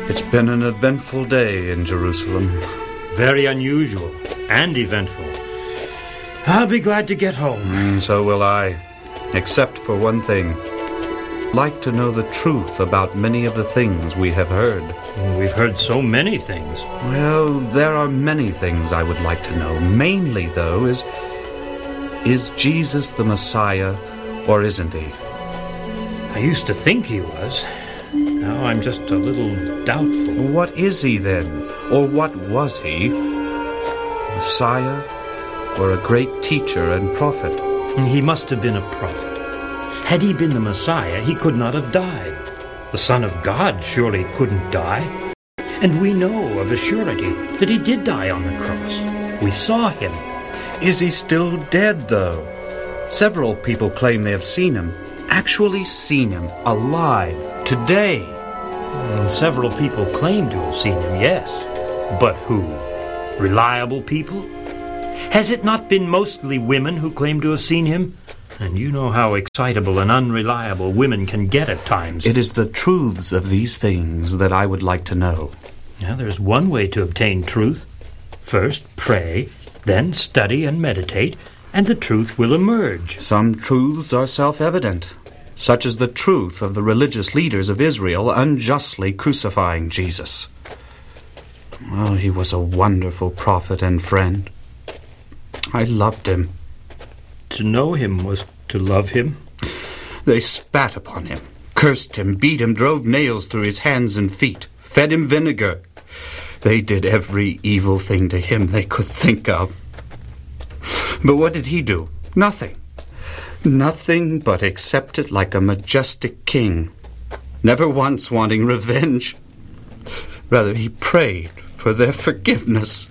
It's been an eventful day in Jerusalem. Very unusual and eventful. I'll be glad to get home. So will I, except for one thing. I'd like to know the truth about many of the things we have heard. We've heard so many things. Well, there are many things I would like to know. Mainly, though, is Jesus the Messiah, or isn't he? I used to think he was. Now I'm just a little doubtful. What is he then? Or what was he? Messiah? Or a great teacher and prophet? He must have been a prophet. Had he been the Messiah, he could not have died. The Son of God surely couldn't die. And we know of a surety that he did die on the cross. We saw him. Is he still dead, though? Several people claim they have seen him. Actually seen him, alive, today. And several people claim to have seen him, yes. But who? Reliable people? Has it not been mostly women who claim to have seen him? And you know how excitable and unreliable women can get at times. It is the truths of these things that I would like to know. Now, there's one way to obtain truth. First, pray, then study and meditate, and the truth will emerge. Some truths are self-evident, such as the truth of the religious leaders of Israel unjustly crucifying Jesus. Well, he was a wonderful prophet and friend. I loved him. To know him was to love him. They spat upon him, cursed him, beat him, drove nails through his hands and feet, fed him vinegar. They did every evil thing to him they could think of. But what did he do? Nothing. Nothing but accept it like a majestic king, never once wanting revenge. Rather, he prayed for their forgiveness.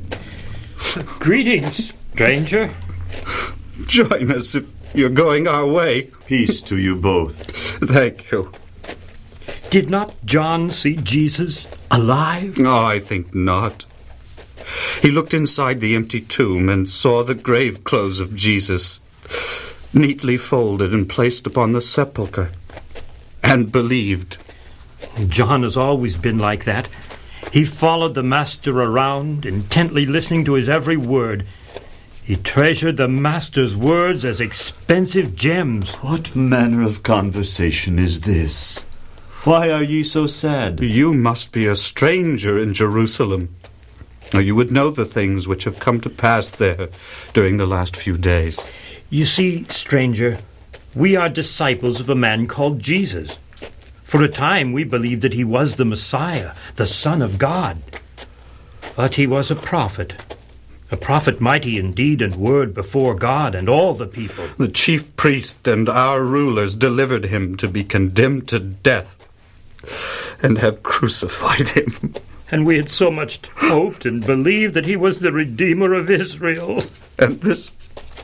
Greetings, stranger. Join us if you're going our way. Peace to you both. Thank you. Did not John see Jesus alive? Oh, I think not. He looked inside the empty tomb and saw the grave clothes of Jesus, neatly folded and placed upon the sepulchre, and believed. John has always been like that. He followed the Master around, intently listening to his every word. He treasured the Master's words as expensive gems. What manner of conversation is this? Why are ye so sad? You must be a stranger in Jerusalem, or you would know the things which have come to pass there during the last few days. You see, stranger, we are disciples of a man called Jesus. For a time we believed that he was the Messiah, the Son of God. But he was a prophet mighty in deed and word before God and all the people. The chief priest and our rulers delivered him to be condemned to death and have crucified him. And we had so much hoped and believed that he was the Redeemer of Israel. And this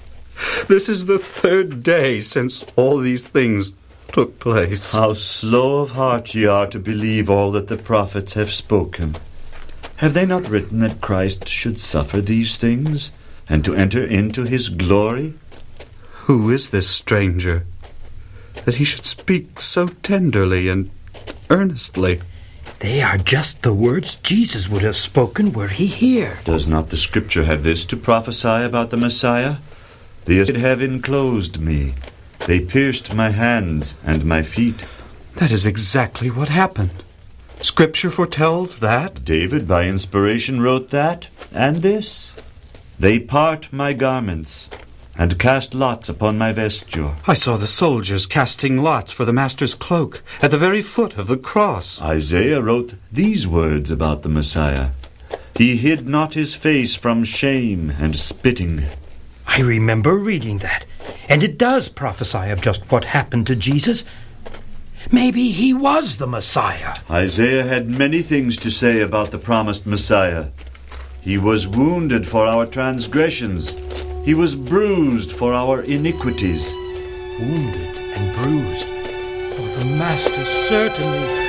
is the third day since all these things took place. How slow of heart ye are to believe all that the prophets have spoken. Have they not written that Christ should suffer these things, and to enter into his glory? Who is this stranger, that he should speak so tenderly and earnestly? They are just the words Jesus would have spoken were he here. Does not the Scripture have this to prophesy about the Messiah? They have enclosed me. They pierced my hands and my feet. That is exactly what happened. Scripture foretells that. David, by inspiration, wrote that, and this. They part my garments, and cast lots upon my vesture. I saw the soldiers casting lots for the Master's cloak at the very foot of the cross. Isaiah wrote these words about the Messiah. He hid not his face from shame and spitting. I remember reading that, and it does prophesy of just what happened to Jesus. Maybe he was the Messiah. Isaiah had many things to say about the promised Messiah. He was wounded for our transgressions. He was bruised for our iniquities. Wounded and bruised. Oh, the Master certainly.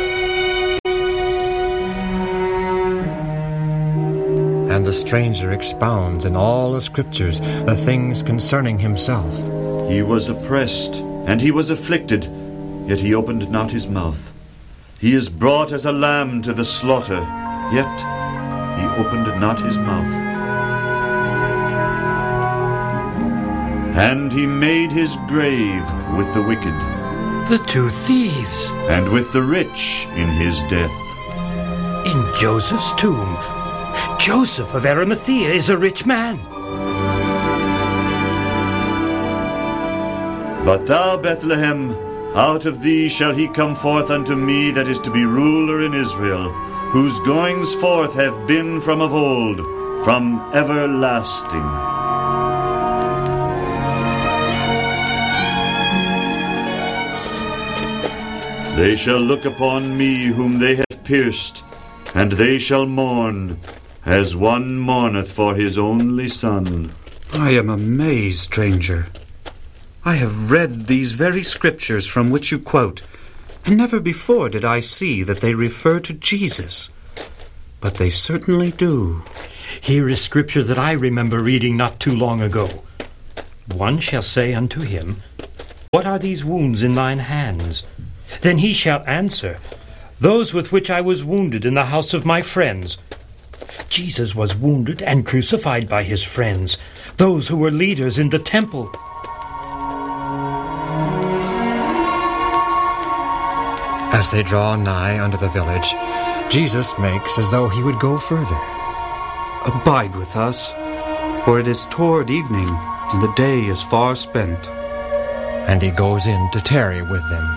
And the stranger expounds in all the Scriptures the things concerning himself. He was oppressed, and he was afflicted, yet he opened not his mouth. He is brought as a lamb to the slaughter, yet he opened not his mouth. And he made his grave with the wicked, The two thieves and with the rich in his death. in Joseph's tomb. Joseph of Arimathea is a rich man. But thou, Bethlehem, out of thee shall he come forth unto me that is to be ruler in Israel, whose goings forth have been from of old, from everlasting. They shall look upon me whom they have pierced, and they shall mourn, as one mourneth for his only son. I am amazed, stranger. I have read these very scriptures from which you quote, and never before did I see that they refer to Jesus. But they certainly do. Here is scripture that I remember reading not too long ago. One shall say unto him, What are these wounds in thine hands? Then he shall answer, Those with which I was wounded in the house of my friends. Jesus was wounded and crucified by his friends, those who were leaders in the temple. As they draw nigh unto the village, Jesus makes as though he would go further. Abide with us, for it is toward evening, and the day is far spent. And he goes in to tarry with them.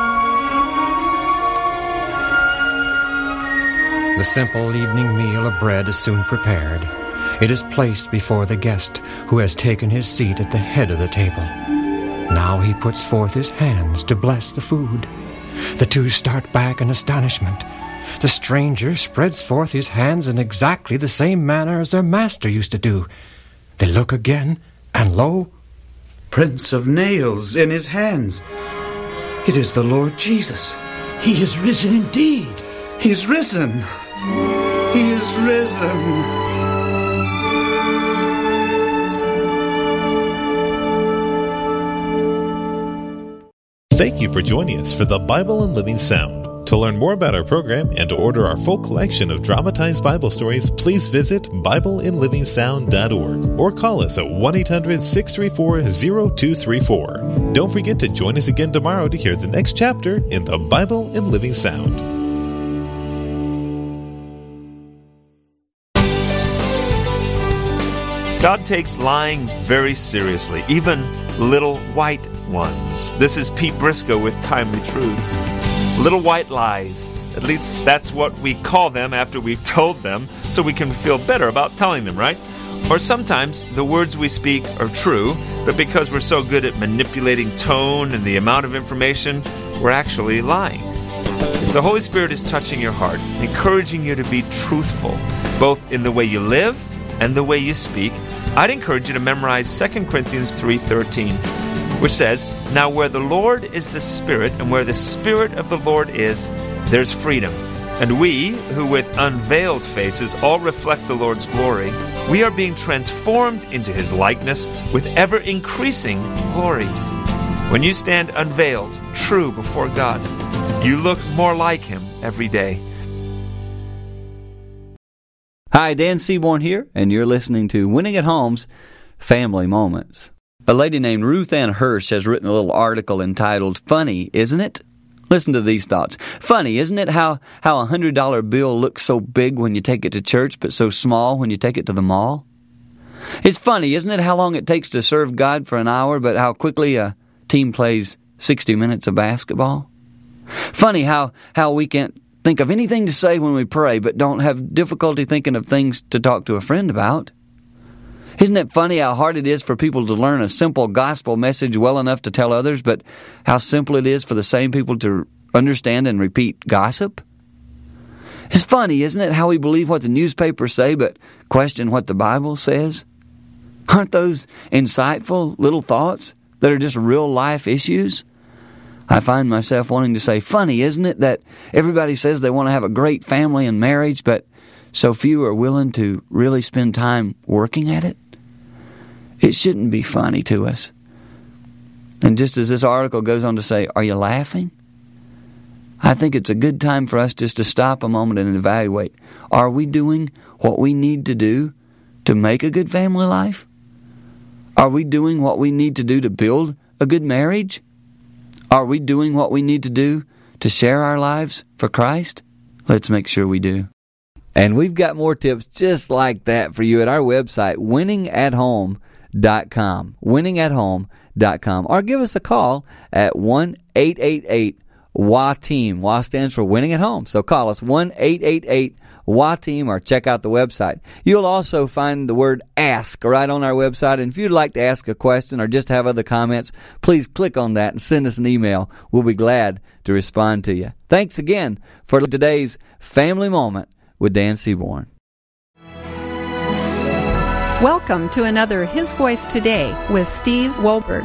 The simple evening meal of bread is soon prepared. It is placed before the guest, who has taken his seat at the head of the table. Now he puts forth his hands to bless the food. The two start back in astonishment. The stranger spreads forth his hands in exactly the same manner as their master used to do. They look again, and lo, Prints of nails in his hands. It is the Lord Jesus. He is risen indeed. He is risen. He is risen. Thank you for joining us for the Bible in Living Sound. To learn more about our program and to order our full collection of dramatized Bible stories, please visit BibleInLivingSound.org or call us at 1-800-634-0234. Don't forget to join us again tomorrow to hear the next chapter in the Bible in Living Sound. God takes lying very seriously, even little white ones. This is Pete Briscoe with Timely Truths. Little white lies. At least that's what we call them after we've told them, so we can feel better about telling them, right? Or sometimes the words we speak are true, but because we're so good at manipulating tone and the amount of information, we're actually lying. If the Holy Spirit is touching your heart, encouraging you to be truthful, both in the way you live and the way you speak, I'd encourage you to memorize 2 Corinthians 3:13, which says, Now where the Lord is the Spirit, and where the Spirit of the Lord is, there's freedom. And we, who with unveiled faces all reflect the Lord's glory, we are being transformed into His likeness with ever-increasing glory. When you stand unveiled, true before God, you look more like Him every day. Hi, Dan Seaborn here, and you're listening to Winning at Home's Family Moments. A lady named Ruth Ann Hirsch has written a little article entitled, Funny, Isn't It? Listen to these thoughts. Funny, isn't it how a $100 bill looks so big when you take it to church, but so small when you take it to the mall? It's funny, isn't it, how long it takes to serve God for an hour, but how quickly a team plays 60 minutes of basketball? Funny how we can't think of anything to say when we pray, but don't have difficulty thinking of things to talk to a friend about. Isn't it funny how hard it is for people to learn a simple gospel message well enough to tell others, but how simple it is for the same people to understand and repeat gossip? It's funny, isn't it, how we believe what the newspapers say, but question what the Bible says? Aren't those insightful little thoughts that are just real-life issues? I find myself wanting to say, funny, isn't it, that everybody says they want to have a great family and marriage, but so few are willing to really spend time working at it? It shouldn't be funny to us. And just as this article goes on to say, are you laughing? I think it's a good time for us just to stop a moment and evaluate. Are we doing what we need to do to make a good family life? Are we doing what we need to do to build a good marriage? Are we doing what we need to do to share our lives for Christ? Let's make sure we do. And we've got more tips just like that for you at our website, winningathome.com. winningathome.com. Or give us a call at 1-888-WA-TEAM. WA stands for Winning at Home. So call us 1-888-WA-TEAM or check out the website. You'll also find the word ask right on our website. And if you'd like to ask a question or just have other comments, please click on that and send us an email. We'll be glad to respond to you. Thanks again for today's Family Moment with Dan Seaborn. Welcome to another His Voice Today with Steve Wohlberg.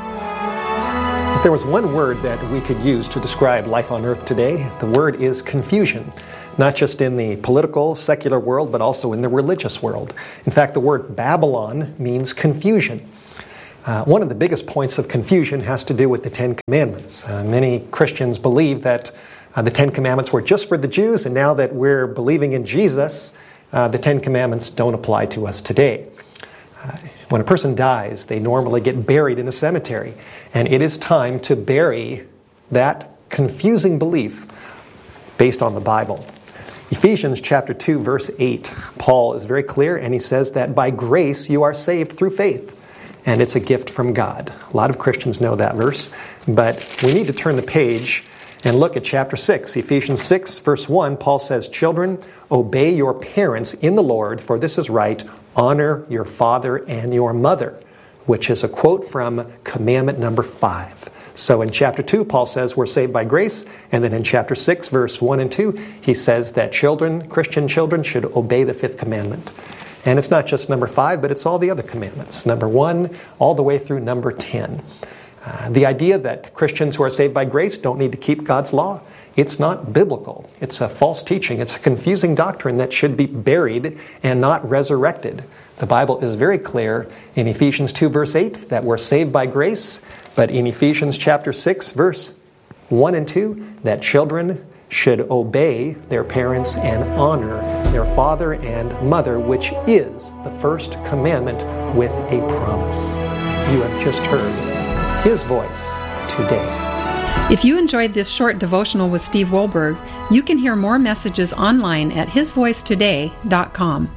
If there was one word that we could use to describe life on earth today, the word is confusion. Not just in the political, secular world, but also in the religious world. In fact, the word Babylon means confusion. One of the biggest points of confusion has to do with the Ten Commandments. Many Christians believe that the Ten Commandments were just for the Jews, and now that we're believing in Jesus, the Ten Commandments don't apply to us today. When a person dies, they normally get buried in a cemetery, and it is time to bury that confusing belief based on the Bible. Ephesians chapter 2, verse 8, Paul is very clear, and he says that by grace you are saved through faith, and it's a gift from God. A lot of Christians know that verse, but we need to turn the page and look at chapter 6. Ephesians 6, verse 1, Paul says, "Children, obey your parents in the Lord, for this is right. Honor your father and your mother," which is a quote from commandment number 5. So in chapter 2, Paul says we're saved by grace, and then in chapter 6, verse 1 and 2, he says that children, Christian children, should obey the 5th commandment. And it's not just number 5, but it's all the other commandments. Number 1, all the way through number 10. The idea that Christians who are saved by grace don't need to keep God's law, it's not biblical. It's a false teaching. It's a confusing doctrine that should be buried and not resurrected. The Bible is very clear in Ephesians 2, verse 8, that we're saved by grace, but in Ephesians chapter 6, verse 1 and 2, that children should obey their parents and honor their father and mother, which is the first commandment with a promise. You have just heard His voice today. If you enjoyed this short devotional with Steve Wohlberg, you can hear more messages online at hisvoicetoday.com.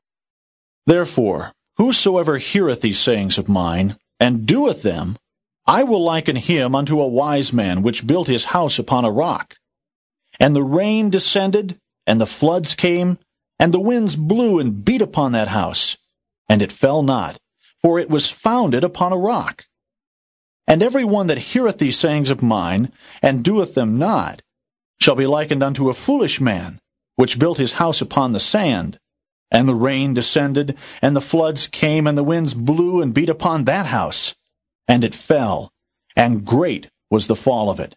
Therefore, whosoever heareth these sayings of mine, and doeth them, I will liken him unto a wise man which built his house upon a rock. And the rain descended, and the floods came, and the winds blew and beat upon that house, and it fell not, for it was founded upon a rock. And every one that heareth these sayings of mine, and doeth them not, shall be likened unto a foolish man, which built his house upon the sand. And the rain descended, and the floods came, and the winds blew and beat upon that house. And it fell, and great was the fall of it.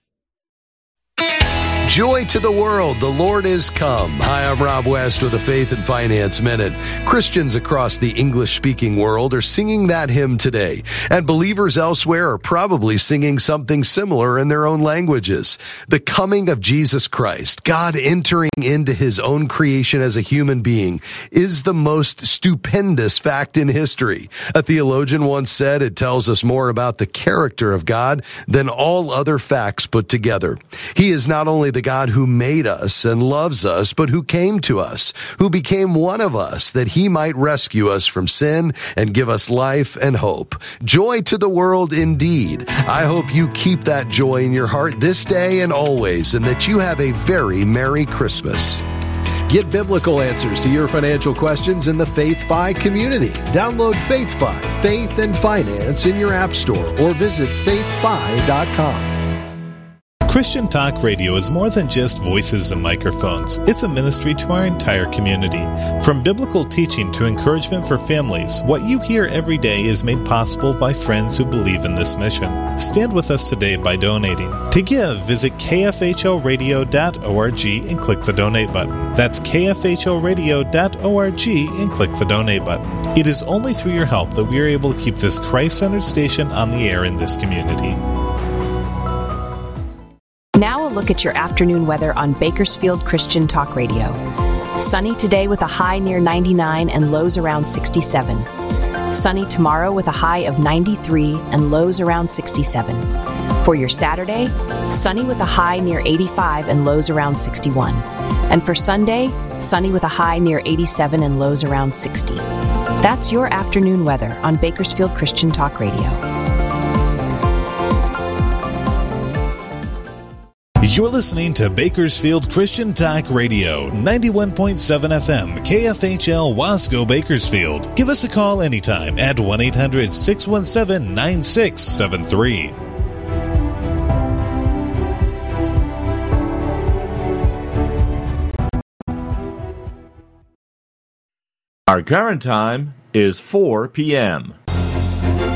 Joy to the world, the Lord is come. Hi, I'm Rob West with the Faith and Finance Minute. Christians across the English-speaking world are singing that hymn today, and believers elsewhere are probably singing something similar in their own languages. The coming of Jesus Christ, God entering into His own creation as a human being, is the most stupendous fact in history. A theologian once said it tells us more about the character of God than all other facts put together. He is not only the God who made us and loves us, but who came to us, who became one of us, that He might rescue us from sin and give us life and hope. Joy to the world indeed. I hope you keep that joy in your heart this day and always, and that you have a very Merry Christmas. Get biblical answers to your financial questions in the FaithFi community. Download FaithFi, Faith and Finance, in your app store or visit faithfi.com. Christian Talk Radio is more than just voices and microphones. It's a ministry to our entire community. From biblical teaching to encouragement for families, what you hear every day is made possible by friends who believe in this mission. Stand with us today by donating. To give, visit kfhoradio.org and click the donate button. That's kfhoradio.org and click the donate button. It is only through your help that we are able to keep this Christ-centered station on the air in this community. Now a look at your afternoon weather on Bakersfield Christian Talk Radio. Sunny today with a high near 99 and lows around 67. Sunny tomorrow with a high of 93 and lows around 67. For your Saturday, sunny with a high near 85 and lows around 61. And for Sunday, sunny with a high near 87 and lows around 60. That's your afternoon weather on Bakersfield Christian Talk Radio. You're listening to Bakersfield Christian Talk Radio, 91.7 FM, KFHL Wasco, Bakersfield. Give us a call anytime at 1-800-617-9673. Our current time is 4 p.m.